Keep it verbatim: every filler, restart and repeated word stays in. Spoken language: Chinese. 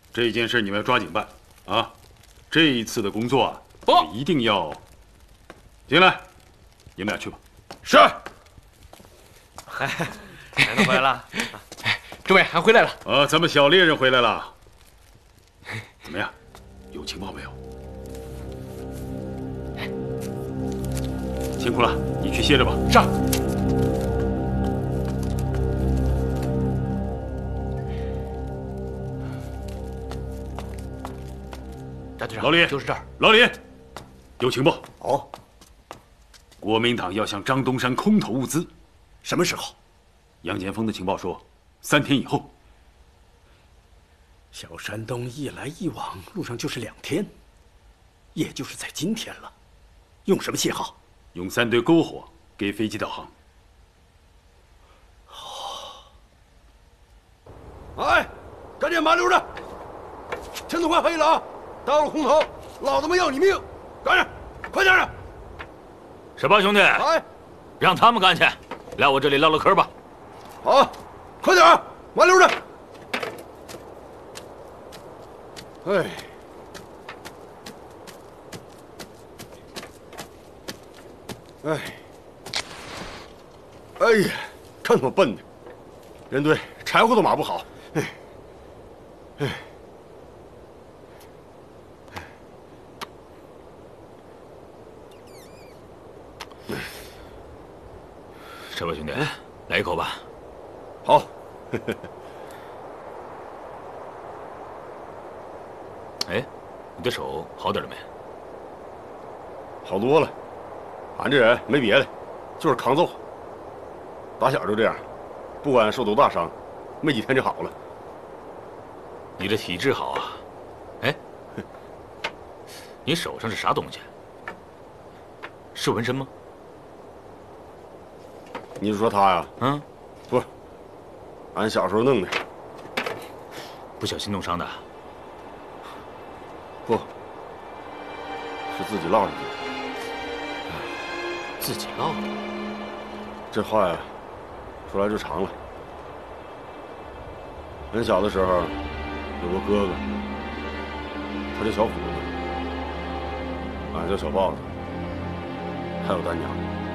这件事你们要抓紧办啊！这一次的工作啊， 不一定要进来，你们俩去吧。 是。 嗨，人都回来了。 诸位，俺回来了。 啊，咱们小猎人回来了。怎么样？有情报没有？辛苦了，你去歇着吧。 上。大队长， 老李， 就是这儿。 老李，有情报。 哦， 国民党要向张东山空投物资， 什么时候？ 杨建锋的情报说，三天以后。 小山东一来一往，路上就是两天，也就是在今天了。用什么信号？ 用三堆篝火给飞机导航。 哎，赶紧麻溜着，天都快黑了啊！到了空投，老子们要你命！赶紧，快点的！ 十八兄弟， 哎， 让他们干去，来我这里唠唠嗑吧。 好，快点啊，麻溜着。哎，哎，哎呀，看他们笨的，连队柴火都码不好。哎，哎。 十八兄弟，来一口吧。 好。 哎，你的手好点了没？ 好多了。俺这人没别的，就是抗揍。打小就这样，不管受多大伤，没几天就好了。 你这体质好啊。哎，你手上是啥东西？是纹身吗？ 你是说他呀？ 嗯， 不，俺小时候弄的。 不小心弄伤的？ 不，是自己落上去的。 自己落的？ 这话呀，说来就长了。俺小的时候有个哥哥，他叫小虎子，俺叫小豹子，还有丹娘。